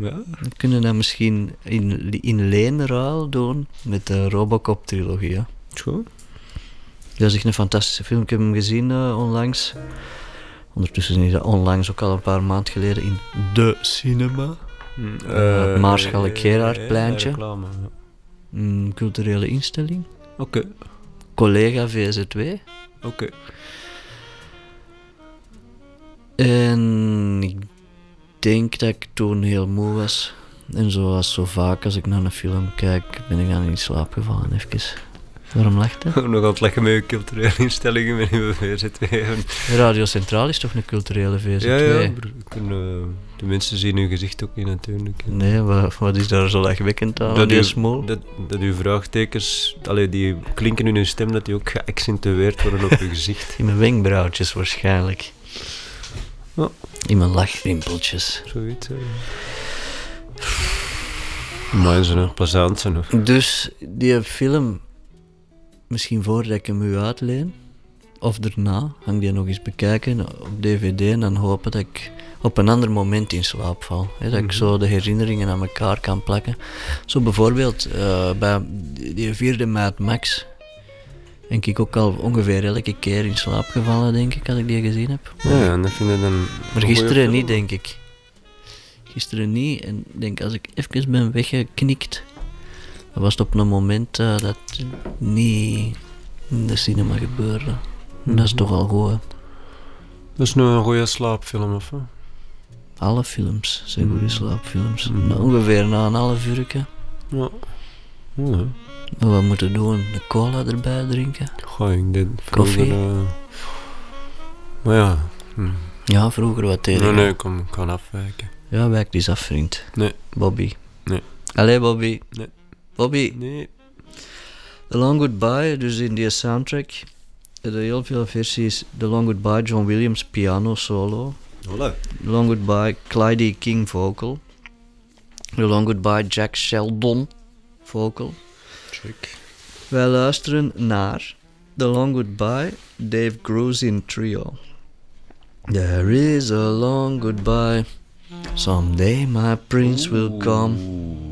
Ja. We kunnen dat misschien in leenruil doen met de Robocop-trilogie. Hè? Zo. Dat is echt een fantastische film. Ik heb hem gezien onlangs. Ondertussen is dat onlangs ook al een paar maanden geleden in de cinema. Het Maarschalk Gerardpleintje. reclame, ja. Culturele instelling. Oké. Collega VZ2. Oké. En ik denk dat ik toen heel moe was. En zoals zo vaak als ik naar een film kijk, ben ik dan in slaap gevallen even. Waarom lacht je? Nog aan het leggen met je culturele instellingen met uw VZ2. Radio Centraal is toch een culturele VZ2? Ja. De mensen zien uw gezicht ook niet natuurlijk. Nee, wat is daar zo lachwekkend aan? Dat Die uw- smoel? Dat uw vraagtekens, die klinken in uw stem, dat die ook geaccentueerd worden op uw gezicht. In mijn wenkbrauwtjes waarschijnlijk. Ja. In mijn lachrimpeltjes. Zoiets. Maar ze nog plezant zijn nog. Dus die film, misschien voordat ik hem u uitleen, of daarna, ga ik die nog eens bekijken op DVD en dan hopen dat ik op een ander moment in slaap val. Hè, dat ik zo de herinneringen aan elkaar kan plakken. Zo bijvoorbeeld bij die vierde Mad Max ben ik ook al ongeveer elke keer in slaap gevallen, denk ik, als ik die gezien heb. Ja, en dat vind ik dan... Maar gisteren niet, denk ik. Gisteren niet. En ik denk, als ik even ben weggeknikt, dan was het op een moment dat niet in de cinema gebeurde. En dat is toch al goed, hè. Dat is nu een goede slaapfilm, of wat? Alle films zijn goede slaapfilms. Ongeveer na een half uur. Ja. Ja. Wat we moeten doen, een cola erbij drinken. Goh, ik deed Koffie? vroeger... Maar ja... Ja, vroeger wat tegen. Nee, ik kan afwijken. Ja, wijk eens af, vriend. Nee. Bobby. Nee. Allee, Bobby. Nee. Bobby. Nee. The Long Goodbye, dus in die soundtrack, er zijn heel veel versies. The Long Goodbye, John Williams, piano solo. Hola. The Long Goodbye, Clyde King vocal. The Long Goodbye, Jack Sheldon vocal. Check. Wij luisteren naar The Long Goodbye, Dave Grusin trio. There is a long goodbye, someday my prince will come.